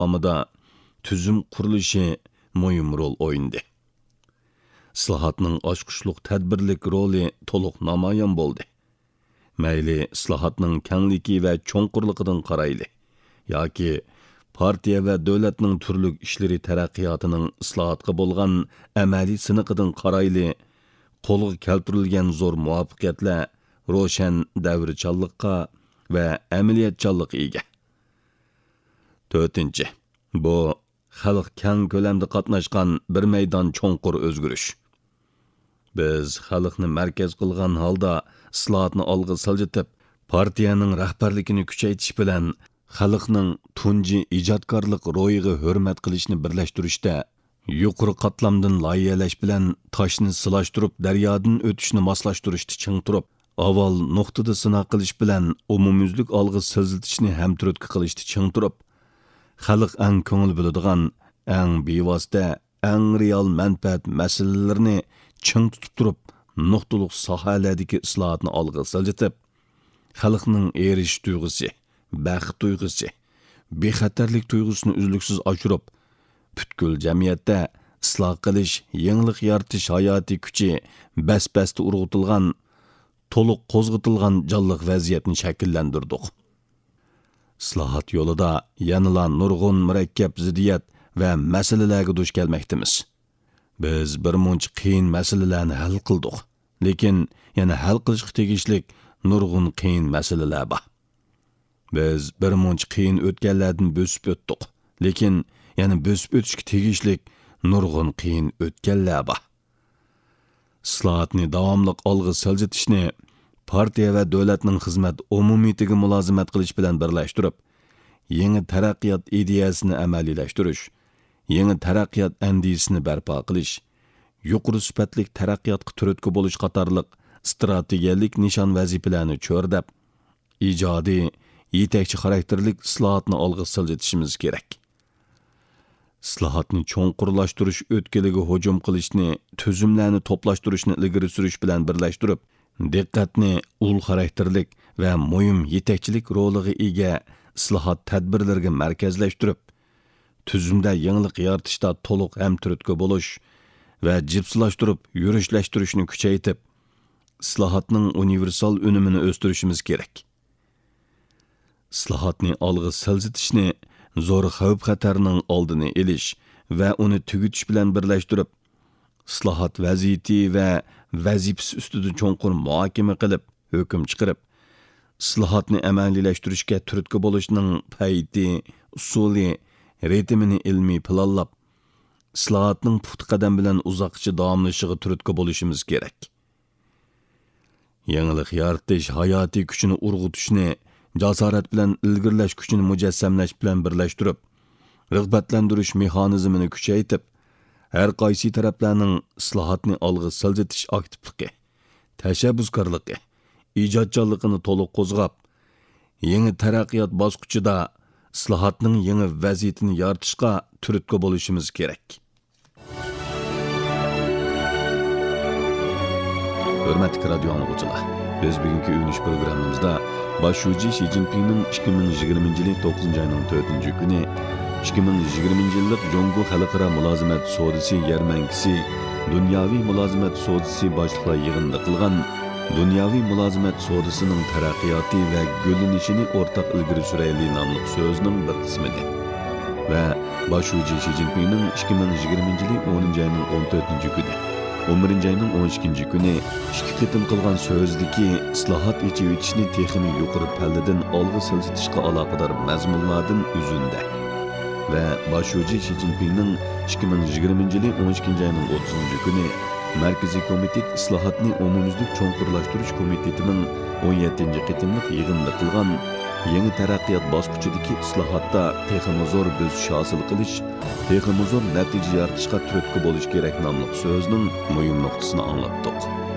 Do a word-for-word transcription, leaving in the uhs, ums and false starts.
omida tüzüm qurilishi muhim rol o'ynadi. İslohotning ochqishliq tadbirlik roli to'liq namoyon bo'ldi. Mayli islohotning kengligi va cho'nqurligidan qarayli, yoki partiya va davlatning turli ishlari taraqqiyotining islohotga bo'lgan amaliy siniqidan qarayli, qo'lga keltirilgan zo'r muvaffaqiyatlar ro'shan davrchanlikqa va amaliyatchanlikqa ega. to'rtinchi. Bu xalq keng ko'lamda qatnashgan bir maydon cho'nqur o'zgarish. Biz xalqni markaz qilgan holda islohotni olg'a siljitib, partiyaning rahbarligini kuchaytirish bilan xalqning tunji ijodkorlik ro'yiga hurmat qilishni birlashtirishda, yuqori qatlamdan loyihalash bilan toshni silashtirib daryodan o'tishni moslashtirishni ching turib, avval nuqtada sinov qilish bilan umumyuzlik olg'a siljitishni hamturtki qilishni ching turib, xalq ang ko'ngil biladigan, ang bevosita, ang real manfaat masalalarini ching tutib turib, nuqtaliq sohalardagi islohotni olg'a siljitib, xalqning erish tuyg'usi, baxt tuyg'usi, bexatarlik tuyg'usini uzluksiz oshirib, butkul jamiyatda isloh qilish, yangilik yaratish hayotiy kuchi bas-basta urg'utilgan, to'liq qo'zg'atilgan jonliq vaziyatni shakllantirdik. Islohot yo'lida yanıla nurg'un murakkab ziddiyat va masalalarga duch kelmoqdamiz. Biz bir muncha qiyin masalalarni hal qildik, lekin yana hal qilishga tegishli nurg'un qiyin masalalar bor. Biz bir muncha qiyin o'tganlardan bo'sib o'tdik, lekin yana bo'sib o'tishga tegishli nurg'un qiyin o'tganlar bor. Islohotni davomli olg'a siljitishni partiya va davlatning xizmat umumiyatiga mulozimat qilish bilan birlashtirib, yangi taraqqiyot ideyasini amaliylashtirish, yangi taraqqiyot andisini barpo qilish, yuqori sifatli taraqqiyotga turtki bo'lish qatorliq strategiyalik nishon vazifalarni cho'rdab, ijodiy, yetakchi xarakterlik islohotni olg'a siljitishimiz kerak. Islohotni cho'nqurlashtirish o'tkiliga hujum qilishni, tuzumlarni to'plashtirishni ilgari surish bilan birlashtirib, diqqatni ul xarakterlik va muhim yetakchilik roliga ega islohot tadbirlariga markazlashtirib, tuzumda yangilik yaratishda to'liq hamturtki bo'lish va jipslashtirib, yurishlashtirishni kuchaytirib, islohotning universal unumini o'stirishimiz kerak. Islohotni olg'a siljitishni zo'r xavf-xatarning oldini olish va uni tugutish bilan birlashtirib, islohot vaziyati va vazifasi ustida cho'nqur muhokama qilib, hukm chiqarib, islohotni amaliylashtirishga turtki bo'lishning payti, usuli, ritmini ilmiy planlab, islohotning puxta qadam bilan uzoqcha davomlashishiga turtki bo'lishimiz kerak. Yangilik yaratish hayotiy kuchini urg'utishni jasorat bilan ilgirlash kuchini mujassamlash bilan birlashtirib, rag'batlantirish mexanizmini kuchaytirib, har qaysi taraflarning islohotni olg'a siljitish aktivligi, tashabbuskorligi, ijodkorligini to'liq qo'zg'ab, yangi taraqqiyot bosqichida islohotning yangi vaziyatini yaratishga turtki bo'lishimiz kerak. Hurmatli radio anglag'uchilar, biz bugungi uyunish programmamizda Başuji Xi Jinpingning ikki ming yigirmanchi yil to'qqizinchi oyning to'rtinchi kuni ikki ming yigirmanchi yillik Jongo xalqaro mulozimat sodisi yarmankisi, dunyoviy mulozimat sodisi boshliqlar yig'inida qilgan dunyoviy mulozimat sodisining taraqqiyoti va gullanishini o'rtaq ilgari surayli nomli so'zining bir qismidir. Va Başuji Xi Jinpingning ikki ming yigirmanchi yil o'ninchi oyning o'n to'rtinchi kuni o'n birinchi oyning o'n ikkinchi kuni ikki qitim qilgan so'zdagi islohot ichivitishni texmi yuqori palladan olg'a siljitishga aloqador mazmunlardan uzunda va Başuji Xi Jinpingning ikki ming yigirmanchi yil o'n ikkinchi oyning o'ttizinchi kuni Markaziy komitet islohotni umumyuzlik cho'nqurlashtirish komitetining o'n yettinchi qitimliq yig'inida qilgan yangi taraqqiyot bosqichidagi islohotda texmi zo'r bo'sish hosil qilish, texmi zo'r natija yaratishga turtki bo'lish kerak nomli so'zning muhim nuqtasini anglatdik.